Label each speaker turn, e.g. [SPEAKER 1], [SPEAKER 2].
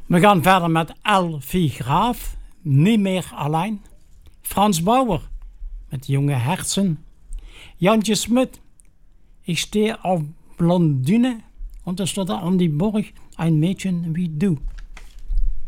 [SPEAKER 1] We gaan verder met Elfie Graaf, Niet meer alleen. Frans Bauer, met Jonge Herzen. Jantje Smit, Ich stehe auf Blondine. Und da steht da an die Burg, ein Mädchen wie du.